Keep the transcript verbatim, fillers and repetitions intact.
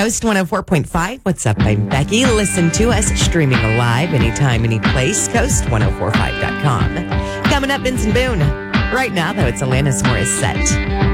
Coast one oh four point five. What's up? I'm Becky. Listen to us streaming live anytime, any place. coast ten forty-five dot com. Coming up, Vincent Boone. Right now, though, it's Alanis Morissette.